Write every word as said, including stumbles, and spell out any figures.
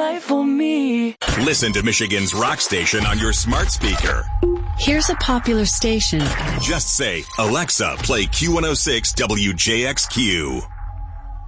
life for me. Listen to Michigan's rock station on your smart speaker. Here's a popular station. Just say, Alexa, play Q one oh six W J X Q.